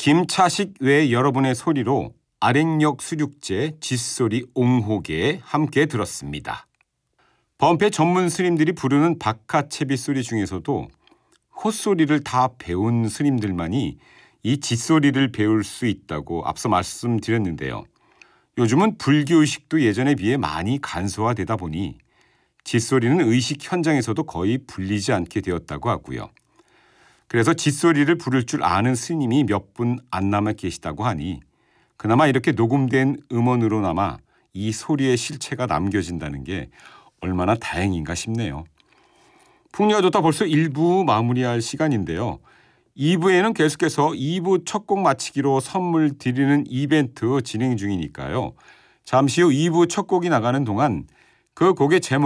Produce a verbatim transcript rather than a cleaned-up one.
김차식 외 여러분의 소리로 아랭역 수륙제 짖소리 옹호계 함께 들었습니다. 범패 전문 스님들이 부르는 박하채비 소리 중에서도 콧소리를 다 배운 스님들만이 이 짖소리를 배울 수 있다고 앞서 말씀드렸는데요. 요즘은 불교의식도 예전에 비해 많이 간소화되다 보니 짖소리는 의식 현장에서도 거의 불리지 않게 되었다고 하고요. 그래서 짖소리를 부를 줄 아는 스님이 몇 분 안 남아 계시다고 하니 그나마 이렇게 녹음된 음원으로나마 이 소리의 실체가 남겨진다는 게 얼마나 다행인가 싶네요. 풍류가 좋다 벌써 일 부 마무리할 시간인데요. 이 부에는 계속해서 이 부 첫 곡 마치기로 선물 드리는 이벤트 진행 중이니까요. 잠시 후 이 부 첫 곡이 나가는 동안 그 곡의 제목